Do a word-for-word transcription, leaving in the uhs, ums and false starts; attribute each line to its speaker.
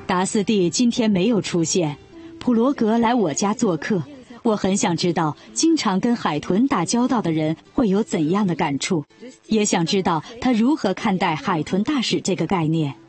Speaker 1: 达斯蒂今天没有出现，普罗格来我家做客，我很想知道经常跟海豚打交道的人会有怎样的感触，也想知道他如何看待海豚大使这个概念。